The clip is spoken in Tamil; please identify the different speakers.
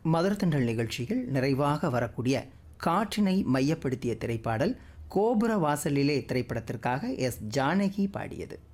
Speaker 1: மதுரத்தண்டல் நிகழ்ச்சியில் நிறைவாக வரக்கூடிய காற்றினை மையப்படுத்திய திரைப்பாடல் கோபுர வாசலிலே திரைப்படத்திற்காக எஸ் ஜானகி பாடியது.